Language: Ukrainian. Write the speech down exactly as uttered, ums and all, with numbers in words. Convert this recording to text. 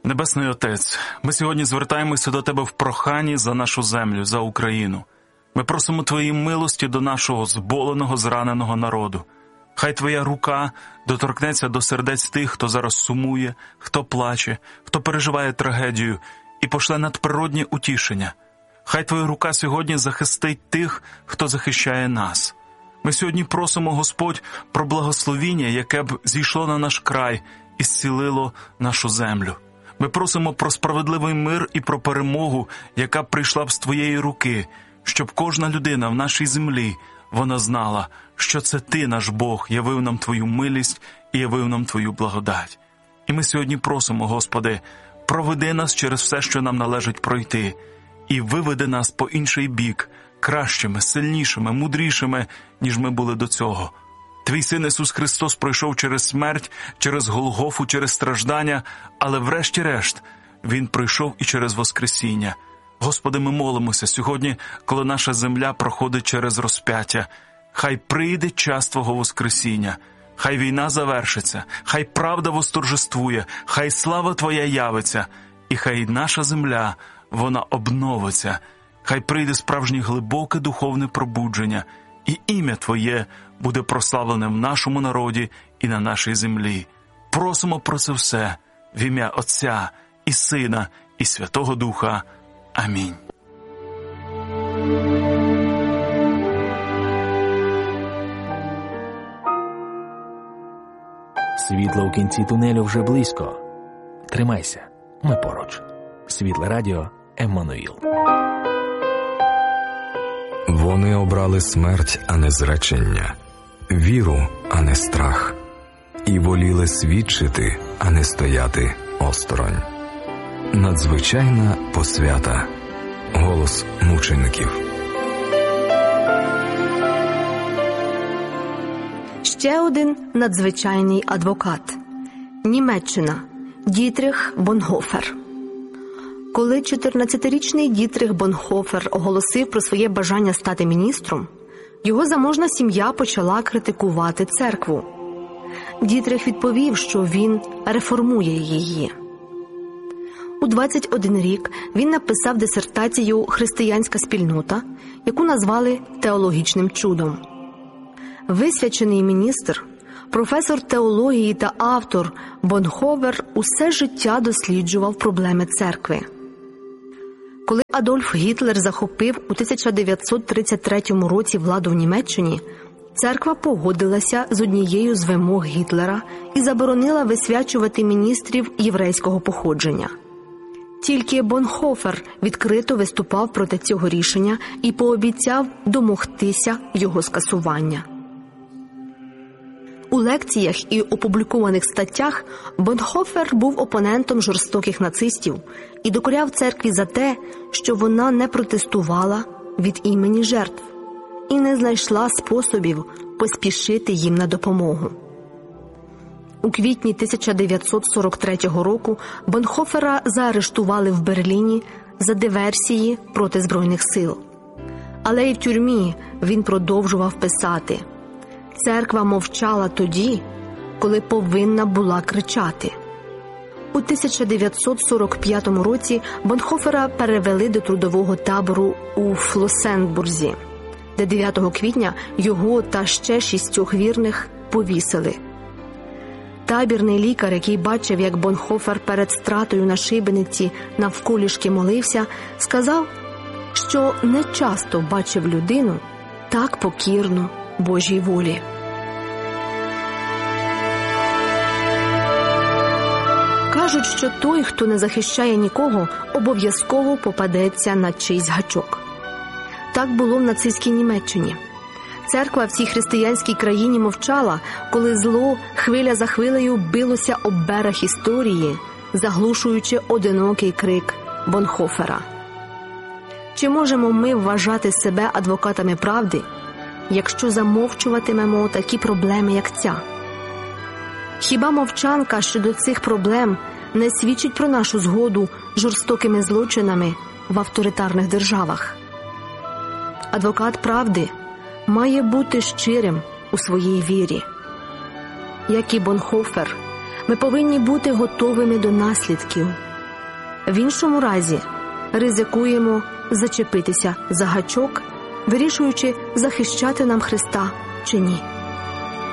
Небесний Отець, ми сьогодні звертаємося до Тебе в проханні за нашу землю, за Україну. Ми просимо Твоєї милості до нашого зболеного, зраненого народу. Хай Твоя рука доторкнеться до сердець тих, хто зараз сумує, хто плаче, хто переживає трагедію, і пошле надприроднє утішення. Хай Твоя рука сьогодні захистить тих, хто захищає нас. Ми сьогодні просимо, Господь, про благословіння, яке б зійшло на наш край і зцілило нашу землю. Ми просимо про справедливий мир і про перемогу, яка прийшла б з Твоєї руки, щоб кожна людина в нашій землі, вона знала, що це Ти, наш Бог, явив нам Твою милість і явив нам Твою благодать. І ми сьогодні просимо, Господи, проведи нас через все, що нам належить пройти, і виведи нас по інший бік, кращими, сильнішими, мудрішими, ніж ми були до цього. Твій Син Ісус Христос пройшов через смерть, через Голгофу, через страждання, але врешті-решт Він пройшов і через Воскресіння. Господи, ми молимося сьогодні, коли наша земля проходить через розп'яття. Хай прийде час Твого Воскресіння, хай війна завершиться, хай правда восторжествує, хай слава Твоя явиться, і хай наша земля, вона обновиться, хай прийде справжнє глибоке духовне пробудження, і ім'я Твоє буде прославлене в нашому народі і на нашій землі. Просимо про це все в ім'я Отця і Сина і Святого Духа. Амінь. Світло у кінці тунелю вже близько. Тримайся, ми поруч. Світле радіо Еммануїл. Вони обрали смерть, а не зречення, віру, а не страх, і воліли свідчити, а не стояти осторонь. Надзвичайна посвята. Голос мучеників. Ще один надзвичайний адвокат. Німеччина. Дітріх Бонхофер. Коли чотирнадцятирічний Дітріх Бонхофер оголосив про своє бажання стати міністром, його заможна сім'я почала критикувати церкву. Дітріх відповів, що він реформує її. У двадцять один рік він написав дисертацію «Християнська спільнота», яку назвали «теологічним чудом». Висвячений міністр, професор теології та автор Бонхофер усе життя досліджував проблеми церкви. Коли Адольф Гітлер захопив у тисяча дев'ятсот тридцять третьому році владу в Німеччині, церква погодилася з однією з вимог Гітлера і заборонила висвячувати міністрів єврейського походження. Тільки Бонхофер відкрито виступав проти цього рішення і пообіцяв домогтися його скасування. У лекціях і опублікованих статтях Бонхофер був опонентом жорстоких нацистів і докоряв церкві за те, що вона не протестувала від імені жертв і не знайшла способів поспішити їм на допомогу. У квітні тисяча дев'ятсот сорок третього року Бонхофера заарештували в Берліні за диверсії проти Збройних сил. Але і в тюрмі він продовжував писати: «Церква мовчала тоді, коли повинна була кричати». У тисяча дев'ятсот сорок п'ятому році Бонхофера перевели до трудового табору у Флоссенбурзі, де дев'ятого квітня його та ще шістьох вірних повісили. Табірний лікар, який бачив, як Бонхофер перед стратою на шибениці навколішки молився, сказав, що не часто бачив людину так покірну Божій волі. Кажуть, що той, хто не захищає нікого, обов'язково попадеться на чийсь гачок. Так було в нацистській Німеччині. Церква в цій християнській країні мовчала, коли зло хвиля за хвилею билося об берег історії, заглушуючи одинокий крик Бонхофера. Чи можемо ми вважати себе адвокатами правди, якщо замовчуватимемо такі проблеми, як ця? Хіба мовчанка щодо цих проблем не свідчить про нашу згоду з жорстокими злочинами в авторитарних державах? Адвокат правди має бути щирим у своїй вірі. Як і Бонхофер, ми повинні бути готовими до наслідків, В іншому разі ризикуємо зачепитися за гачок, вирішуючи, захищати нам Христа чи ні.